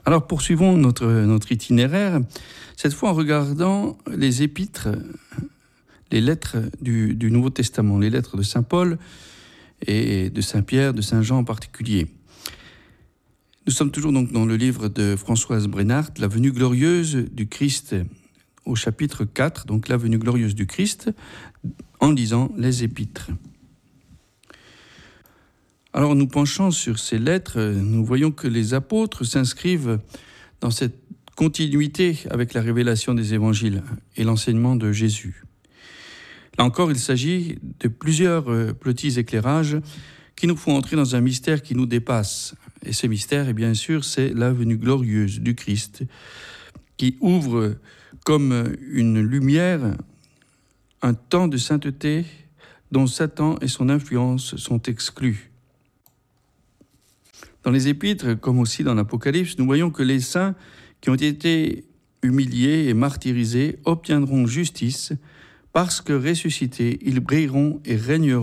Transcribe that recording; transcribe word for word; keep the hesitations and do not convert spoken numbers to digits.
Alors poursuivons notre, notre itinéraire, cette fois en regardant les épîtres, les lettres du, du Nouveau Testament, les lettres de Saint Paul et de Saint Pierre, de Saint Jean en particulier. Nous sommes toujours donc dans le livre de Françoise Brenhardt, La venue glorieuse du Christ, au chapitre quatre, donc La venue glorieuse du Christ, en lisant les épîtres. Alors, nous penchant sur ces lettres, nous voyons que les apôtres s'inscrivent dans cette continuité avec la révélation des évangiles et l'enseignement de Jésus. Là encore, il s'agit de plusieurs petits éclairages qui nous font entrer dans un mystère qui nous dépasse. Et ce mystère, et bien sûr, c'est la venue glorieuse du Christ, qui ouvre comme une lumière un temps de sainteté dont Satan et son influence sont exclus. Dans les épîtres, comme aussi dans l'Apocalypse, nous voyons que les saints qui ont été humiliés et martyrisés obtiendront justice parce que ressuscités, ils brilleront et régneront